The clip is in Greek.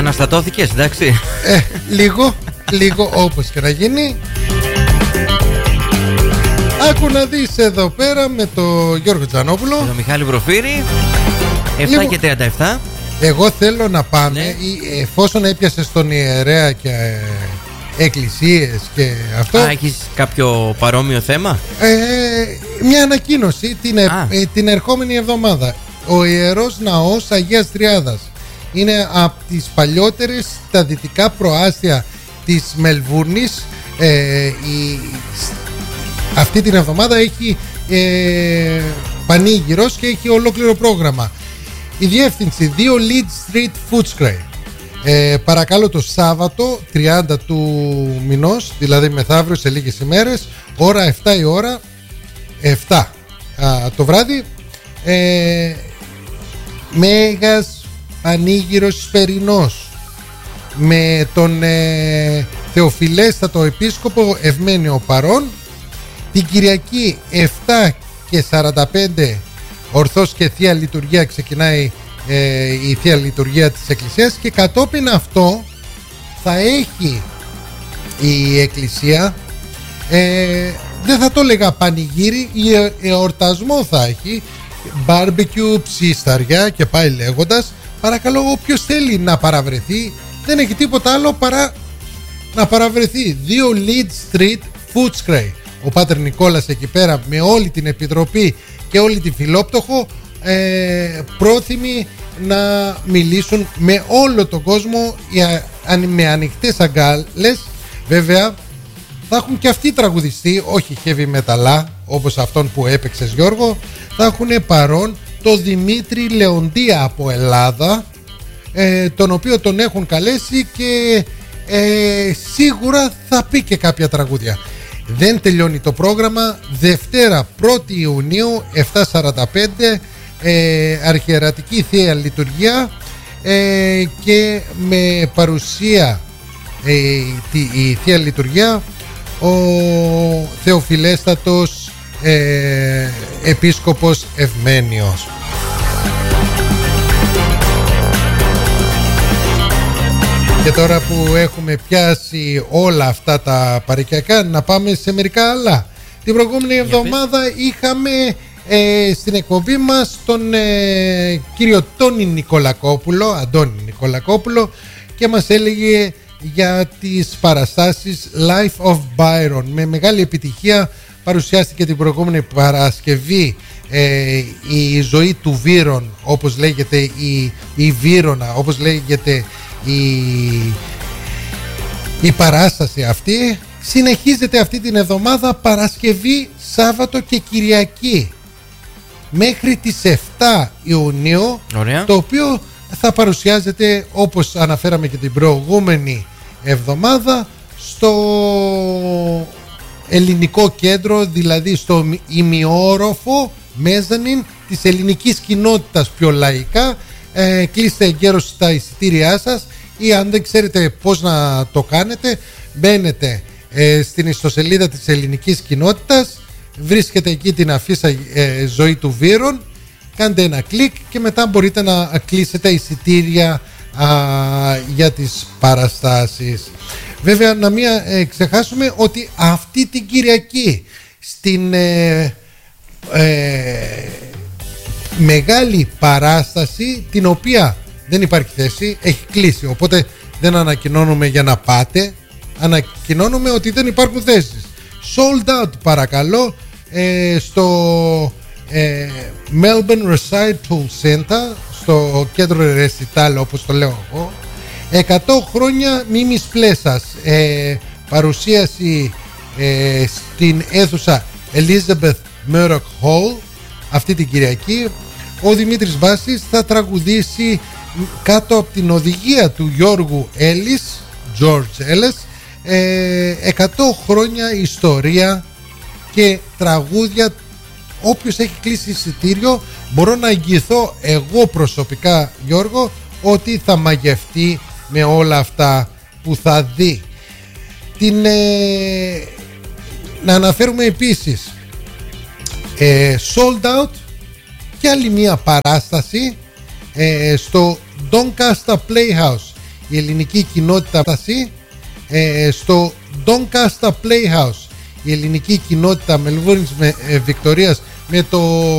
Επαναστατώθηκες, εντάξει. Λίγο όπως και να γίνει. Άκου να δεις εδώ πέρα με το Γιώργο Τζανόπουλο, Το Μιχάλη Βροφήρη. 7 και 37. Εγώ θέλω να πάμε, εφόσον έπιασες τον ιερέα και εκκλησίες και αυτό. Έχεις κάποιο παρόμοιο θέμα? Μια ανακοίνωση την ερχόμενη εβδομάδα. Ο Ιερός Ναός Αγίας Τριάδας είναι από τις παλιότερες στα δυτικά προάστια της Μελβούρνης. Αυτή την εβδομάδα έχει πανήγυρος και έχει ολόκληρο πρόγραμμα. Η διεύθυνση 2 Lead Street Footscray. Παρακαλώ το Σάββατο 30 του μηνός, δηλαδή μεθαύριο σε λίγες ημέρες, ώρα 7 η ώρα, 7 το βράδυ, μέγας πανήγυρος Σπερινός με τον Θεοφιλέστατο Επίσκοπο Ευμένιο παρών. Την Κυριακή 7 και 45 ορθώς και Θεία Λειτουργία ξεκινάει η Θεία Λειτουργία της Εκκλησίας, και κατόπιν αυτό θα έχει η Εκκλησία, δεν θα το έλεγα πανηγύρι, εορτασμό θα έχει, μπάρμπεκιου, ψισταριά και πάει λέγοντας. Παρακαλώ, όποιος θέλει να παραβρεθεί, δεν έχει τίποτα άλλο παρά να παραβρεθεί. 2 Lead Street Footscray. Ο Πάτερ Νικόλας εκεί πέρα με όλη την επιτροπή και όλη τη Φιλόπτωχο, πρόθυμοι να μιλήσουν με όλο τον κόσμο με ανοιχτές αγκάλες. Βέβαια θα έχουν και αυτοί τραγουδιστεί, όχι heavy metal όπως αυτόν που έπαιξες, Γιώργο. Θα έχουν παρόν το Δημήτρη Λεοντία από Ελλάδα, τον οποίο τον έχουν καλέσει και σίγουρα θα πει και κάποια τραγούδια. Δεν τελειώνει το πρόγραμμα. Δευτέρα 1η Ιουνίου 7:45 αρχιερατική Θεία Λειτουργία, και με παρουσία η Θεία Λειτουργία ο Θεοφιλέστατος Επίσκοπος Ευμένιος. Και τώρα που έχουμε πιάσει όλα αυτά τα παρικιακά, να πάμε σε μερικά άλλα. Την προηγούμενη εβδομάδα είχαμε στην εκπομπή μας τον κύριο Αντώνη Νικολακόπουλο, και μας έλεγε για τις παραστάσεις Life of Byron. Με μεγάλη επιτυχία παρουσιάστηκε την προηγούμενη Παρασκευή η ζωή του Βύρον, όπως λέγεται, η Βύρονα, όπως λέγεται η παράσταση αυτή. Συνεχίζεται αυτή την εβδομάδα Παρασκευή, Σάββατο και Κυριακή μέχρι τις 7 Ιουνίου. Ωραία. Το οποίο θα παρουσιάζεται, όπως αναφέραμε και την προηγούμενη εβδομάδα, στο ελληνικό κέντρο, δηλαδή στο ημιόροφο mezzanine της ελληνικής κοινότητας, πιο λαϊκά. Κλείστε εγκαίρως τα εισιτήριά σας, ή αν δεν ξέρετε πώς να το κάνετε, μπαίνετε στην ιστοσελίδα της ελληνικής κοινότητας, βρίσκετε εκεί την αφίσα ζωή του Βύρον, κάντε ένα κλικ και μετά μπορείτε να κλείσετε εισιτήρια για τις παραστάσεις. Βέβαια, να μην ξεχάσουμε ότι αυτή την Κυριακή στην μεγάλη παράσταση, την οποία δεν υπάρχει θέση, έχει κλείσει, οπότε δεν ανακοινώνουμε για να πάτε, ανακοινώνουμε ότι δεν υπάρχουν θέσεις. Sold out, παρακαλώ, στο Melbourne Recital Center, στο κέντρο Recital, όπως το λέω εγώ. 100 χρόνια Μίμης Πλέσας, παρουσίαση στην αίθουσα Elizabeth Murdoch Hall αυτή την Κυριακή. Ο Δημήτρης Βάσης θα τραγουδήσει κάτω από την οδηγία του Γιώργου George Ellis, 100 χρόνια ιστορία και τραγούδια. Όποιος έχει κλείσει εισιτήριο, μπορώ να εγγυηθώ εγώ προσωπικά, Γιώργο, ότι θα μαγευτεί με όλα αυτά που θα δει. Να αναφέρουμε επίσης sold out και άλλη μία παράσταση στο Doncaster Playhouse. η ελληνική κοινότητα στο Doncaster Playhouse. Η ελληνική κοινότητα Μελβούρνης Βικτορίας με το